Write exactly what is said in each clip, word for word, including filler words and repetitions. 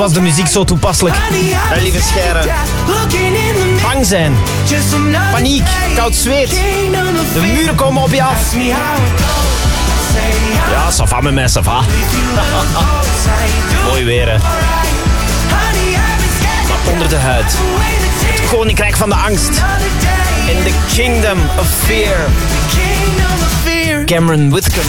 Was de muziek zo toepasselijk? Ja, lieve scheren. Bang zijn. Paniek. Koud zweet. De muren komen op je af. Ja, ça va met mij, ça va. Mooi weer, hè. Maar onder de huid. Het koninkrijk van de angst. In the kingdom of fear. Cameron Whitcomb.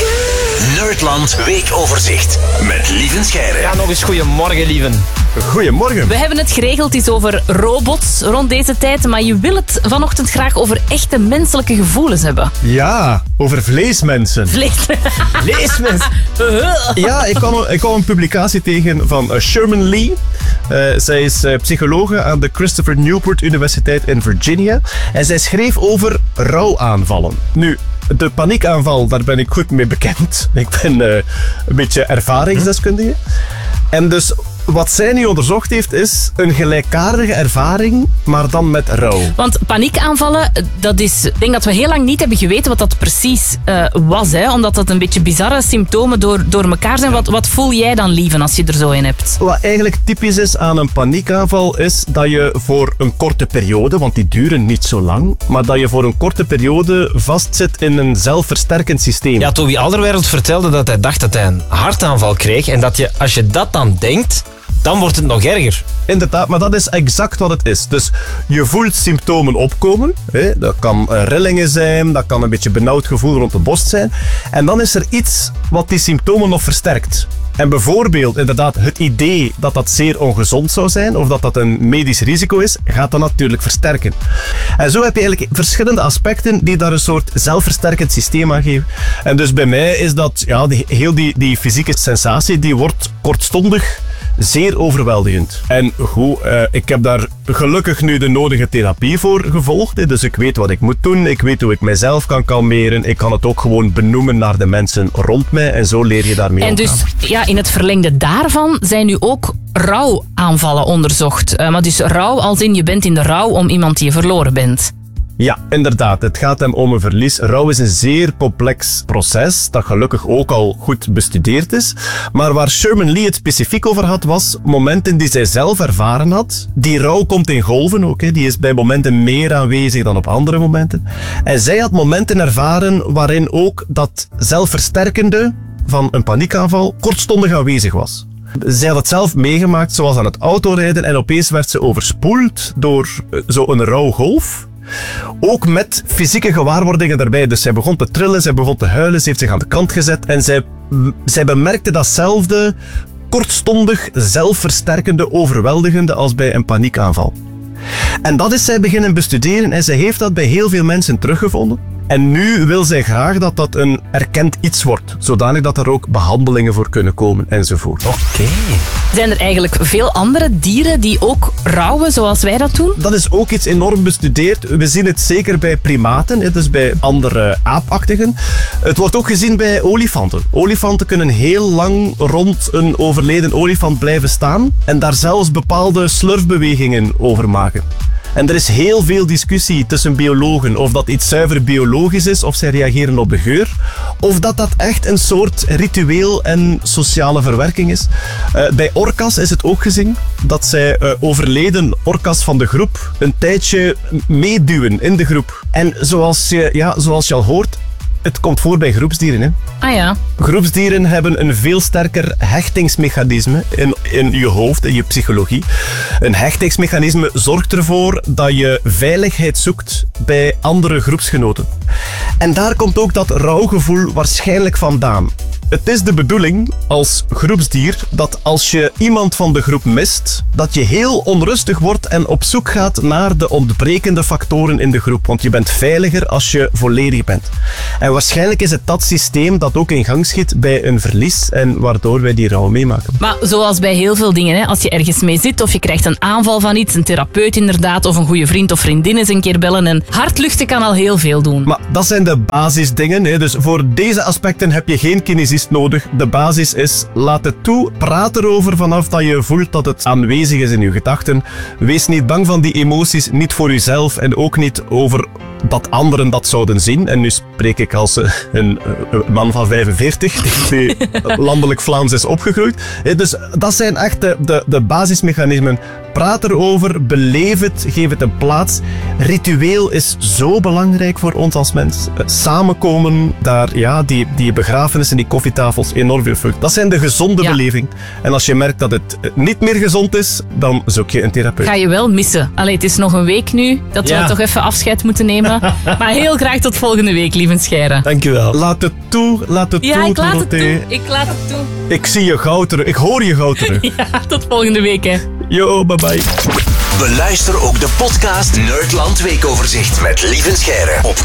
Nerdland Weekoverzicht met Lieven Scheire. Ja, nog eens goeiemorgen, Lieven. Goedemorgen. We hebben het geregeld eens over robots rond deze tijd, maar je wil het vanochtend graag over echte menselijke gevoelens hebben. Ja, over vleesmensen. Vlees. Vleesmensen? Ja, ik kwam, ik kwam een publicatie tegen van uh, Sherman Lee. Uh, zij is uh, psychologe aan de Christopher Newport Universiteit in Virginia. En zij schreef over rouwaanvallen. Nu, de paniekaanval, daar ben ik goed mee bekend. Ik ben uh, een beetje ervaringsdeskundige. En dus wat zij nu onderzocht heeft, is een gelijkaardige ervaring, maar dan met rouw. Want paniekaanvallen, dat is... Ik denk dat we heel lang niet hebben geweten wat dat precies uh, was, hè? Omdat dat een beetje bizarre symptomen door, door elkaar zijn. Wat, wat voel jij dan, Lieven, als je er zo in hebt? Wat eigenlijk typisch is aan een paniekaanval, is dat je voor een korte periode, want die duren niet zo lang, maar dat je voor een korte periode vastzit in een zelfversterkend systeem. Ja, Toby Alderweireld vertelde dat hij dacht dat hij een hartaanval kreeg en dat je, als je dat dan denkt, dan wordt het nog erger. Inderdaad, maar dat is exact wat het is. Dus je voelt symptomen opkomen. Hè? Dat kan rillingen zijn, dat kan een beetje benauwd gevoel rond de borst zijn. En dan is er iets wat die symptomen nog versterkt. En bijvoorbeeld, inderdaad, het idee dat dat zeer ongezond zou zijn of dat dat een medisch risico is, gaat dat natuurlijk versterken. En zo heb je eigenlijk verschillende aspecten die daar een soort zelfversterkend systeem aan geven. En dus bij mij is dat, ja, die, heel die, die fysieke sensatie, die wordt kortstondig zeer overweldigend. En goed, uh, ik heb daar gelukkig nu de nodige therapie voor gevolgd. Hè. Dus ik weet wat ik moet doen. Ik weet hoe ik mijzelf kan kalmeren. Ik kan het ook gewoon benoemen naar de mensen rond mij. En zo leer je daarmee en omgaan. En dus ja, in het verlengde daarvan zijn nu ook rouwaanvallen onderzocht. Uh, maar dus rouw als in je bent in de rouw om iemand die je verloren bent. Ja, inderdaad. Het gaat hem om een verlies. Rouw is een zeer complex proces, dat gelukkig ook al goed bestudeerd is. Maar waar Sherman Lee het specifiek over had, was momenten die zij zelf ervaren had. Die rouw komt in golven ook. Hè. Die is bij momenten meer aanwezig dan op andere momenten. En zij had momenten ervaren waarin ook dat zelfversterkende van een paniekaanval kortstondig aanwezig was. Zij had het zelf meegemaakt, zoals aan het autorijden, en opeens werd ze overspoeld door zo'n rouwgolf. Ook met fysieke gewaarwordingen erbij. Dus zij begon te trillen, zij begon te huilen, ze heeft zich aan de kant gezet en zij, zij bemerkte datzelfde kortstondig, zelfversterkende, overweldigende als bij een paniekaanval. En dat is zij beginnen bestuderen en zij heeft dat bij heel veel mensen teruggevonden. En nu wil zij graag dat dat een erkend iets wordt, zodanig dat er ook behandelingen voor kunnen komen enzovoort. Oké. Okay. Zijn er eigenlijk veel andere dieren die ook rouwen zoals wij dat doen? Dat is ook iets enorm bestudeerd. We zien het zeker bij primaten, dus bij andere aapachtigen. Het wordt ook gezien bij olifanten. Olifanten kunnen heel lang rond een overleden olifant blijven staan en daar zelfs bepaalde slurfbewegingen over maken. En er is heel veel discussie tussen biologen of dat iets zuiver biologisch is, of zij reageren op de geur, of dat dat echt een soort ritueel en sociale verwerking is. Uh, bij orka's is het ook gezien dat zij uh, overleden orka's van de groep een tijdje meeduwen in de groep. En zoals je, ja, zoals je al hoort, het komt voor bij groepsdieren. Hè. Ah ja. Groepsdieren hebben een veel sterker hechtingsmechanisme in, in je hoofd, in je psychologie. Een hechtingsmechanisme zorgt ervoor dat je veiligheid zoekt bij andere groepsgenoten. En daar komt ook dat rouwgevoel waarschijnlijk vandaan. Het is de bedoeling als groepsdier dat als je iemand van de groep mist, dat je heel onrustig wordt en op zoek gaat naar de ontbrekende factoren in de groep. Want je bent veiliger als je volledig bent. En waarschijnlijk is het dat systeem dat ook in gang schiet bij een verlies en waardoor wij die rouw meemaken. Maar zoals bij heel veel dingen, hè, als je ergens mee zit of je krijgt een aanval van iets, een therapeut inderdaad, of een goede vriend of vriendin eens een keer bellen en hartluchten kan al heel veel doen. Maar dat zijn de basisdingen. Hè. Dus voor deze aspecten heb je geen kinesist nodig. De basis is, laat het toe, praat erover vanaf dat je voelt dat het aanwezig is in je gedachten. Wees niet bang van die emoties, niet voor jezelf en ook niet over dat anderen dat zouden zien. En nu spreek ik als uh, een uh, man van vijfenveertig, die landelijk Vlaams is opgegroeid. He, dus dat zijn echt de, de, de basismechanismen. Praat erover, beleef het, geef het een plaats. Ritueel is zo belangrijk voor ons als mens. Samenkomen, daar, ja, die, die begrafenissen, die koffietafels, enorm veel vrucht. Dat zijn de gezonde ja. beleving. En als je merkt dat het niet meer gezond is, dan zoek je een therapeut. Ga je wel missen. Allee, het is nog een week nu dat ja. we toch even afscheid moeten nemen. Maar heel graag tot volgende week, lieve Scheire. Dankjewel. Laat het toe, laat het ja, toe, ik laat het Dorothee. toe. Ik laat het toe. Ik zie je gauw terug. Ik hoor je gauw terug. Ja, tot volgende week, hè. Yo, bye bye. Beluister ook de podcast Nerdland Weekoverzicht met Lieven Scheire op